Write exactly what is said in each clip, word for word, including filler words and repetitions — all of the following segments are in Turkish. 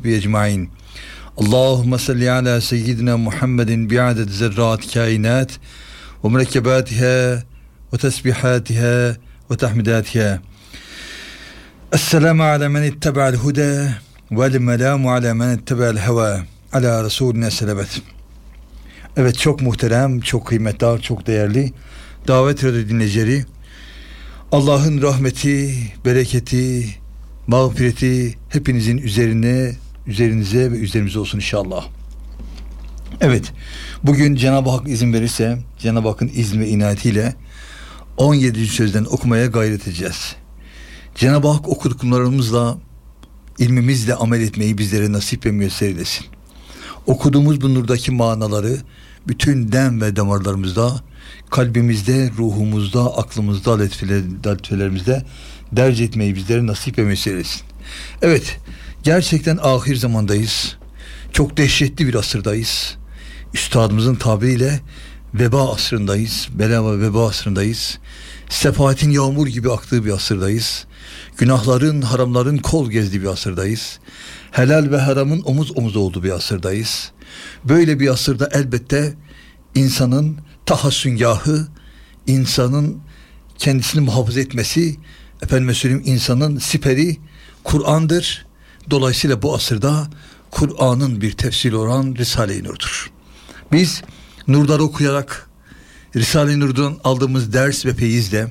sahbihi ecmaîn. Allahumme salli ala seyyidina Muhammedin bi'aded zerrat kainat ve mürekkebatiha ve tesbihatiha ve tahmidatiha. Esselamu ala men ittaba'al huda vel melamu ala men ittaba'al heva ala Resulina selamet. Evet, çok muhterem, çok kıymetli, çok değerli Davet Radyo dinleyicileri, Allah'ın rahmeti, bereketi, mağfireti hepinizin üzerine, üzerinize ve üzerimize olsun inşallah. Evet, bugün Cenab-ı Hak izin verirse, Cenab-ı Hakk'ın izni ve inayetiyle on yedinci sözden okumaya gayret edeceğiz. Cenab-ı Hak okuduklarımızla, ilmimizle amel etmeyi bizlere nasip ve müyesser eylesin. Okuduğumuz bu nurdaki manaları bütün dem ve damarlarımızda, kalbimizde, ruhumuzda, aklımızda, latifelerimizde derc etmeyi bizlere nasip ve müyesser eylesin. Evet, gerçekten ahir zamandayız. Çok dehşetli bir asırdayız. Üstadımızın tabiriyle veba asrındayız. Bela ve veba asrındayız. Sefahatin yağmur gibi aktığı bir asırdayız. Günahların, haramların kol gezdiği bir asırdayız. Helal ve haramın omuz omuz olduğu bir asırdayız. Böyle bir asırda elbette insanın tahassüngahı, insanın kendisini muhafaza etmesi, efendime söyleyeyim, insanın siperi Kur'an'dır. Dolayısıyla bu asırda Kur'an'ın bir tefsiri olan Risale-i Nur'dur. Biz nurları okuyarak, Risale-i Nur'dan aldığımız ders ve feyizle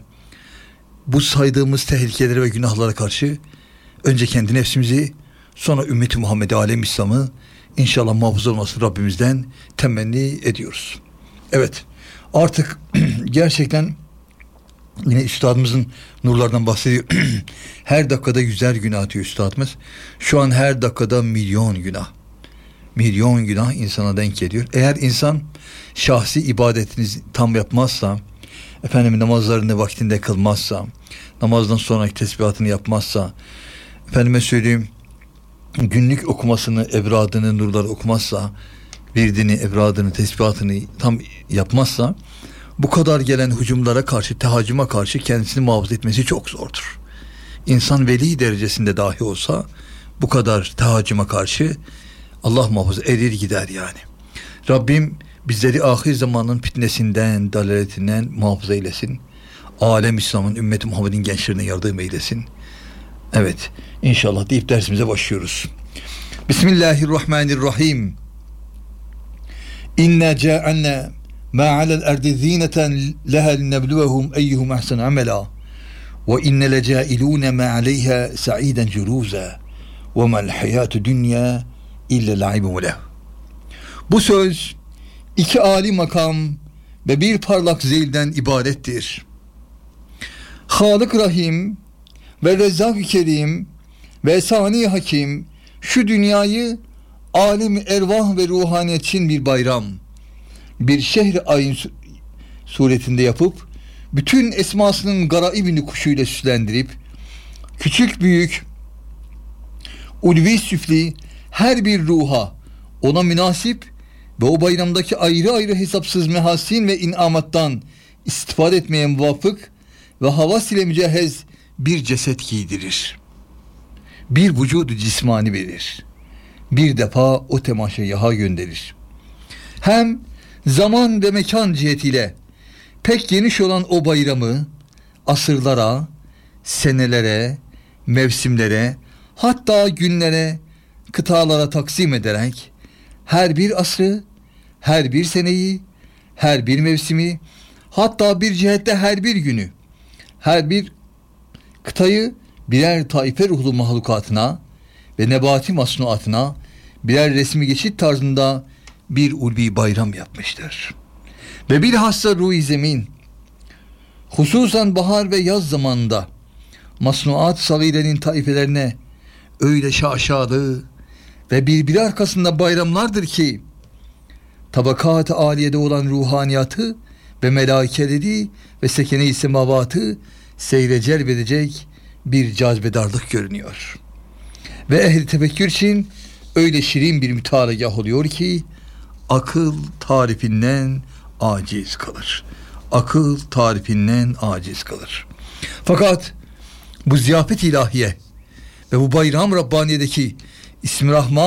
bu saydığımız tehlikelere ve günahlara karşı önce kendi nefsimizi, sonra ümmeti Muhammed alem İslam'ı inşallah muhafaza olmasını Rabbimizden temenni ediyoruz. Evet, artık gerçekten yine üstadımızın nurlardan bahsediyor. Her dakikada yüzer günah diyor üstadımız. Şu an her dakikada milyon günah. Milyon günah insana denk geliyor. Eğer insan şahsi ibadetini tam yapmazsa, efendim namazlarını vaktinde kılmazsa, namazdan sonraki tesbihatını yapmazsa, efendime söyleyeyim günlük okumasını, evradını, nurları okumazsa, virdini, evradını, tesbihatını tam yapmazsa, bu kadar gelen hücumlara karşı, tehaccüme karşı kendisini muhafaza etmesi çok zordur. İnsan veli derecesinde dahi olsa bu kadar tehaccüme karşı Allah muhafaza erir gider yani. Rabbim bizleri ahir zamanın fitnesinden, dalaletinden muhafaza eylesin. Alem İslam'ın, ümmeti Muhammed'in gençlerine yardım eylesin. Evet, inşallah deyip dersimize başlıyoruz. Bismillahirrahmanirrahim. İnna ca'alna ma alel erdi zineten leha linnebluwehum eyyuhum ahsenu amela ve inne lecailune ma aleyha sa'iden curuza ve mel hayatu dünya illa la'ibun ve leh. Bu söz iki âli makam ve bir parlak zilden ibarettir. Halık Rahim ve Rezzak-ı Kerim ve Sani Hakim şu dünyayı alim ervah ve ruhaniyet için bir bayram, bir şehri ayın suretinde yapıp bütün esmasının garaibini kuşuyla süslendirip küçük büyük ulvi süfli her bir ruha ona münasip ve o bayramdaki ayrı ayrı hesapsız mehasin ve inamattan istifade etmeye muvafık ve havas ile mücehhez bir ceset giydirir. Bir vücudu cismani verir. Bir defa o temaşayaha gönderir. Hem zaman ve mekan cihetiyle pek geniş olan o bayramı asırlara, senelere, mevsimlere, hatta günlere, kıtalara taksim ederek her bir asrı, her bir seneyi, her bir mevsimi, hatta bir cihette her bir günü, her bir kıtayı birer taife ruhlu mahlukatına ve nebati masnuatına birer resmi geçit tarzında bir ulvi bayram yapmıştır. Ve bilhassa ruh-i zemin, hususan bahar ve yaz zamanında masnuat sagirenin taifelerine öyle şaşalı ve birbiri arkasında bayramlardır ki tabakat-ı aliyede olan ruhaniyatı ve melaikeleri ve sekene-i semavatı seyre celbedecek bir cazibedarlık görünüyor. Ve ehli tefekkür için öyle şirin bir mütalegah oluyor ki akıl tarifinden aciz kalır. Akıl tarifinden aciz kalır. Fakat bu ziyafet ilahiye ve bu bayram Rabbaniye'deki İsmi Rahman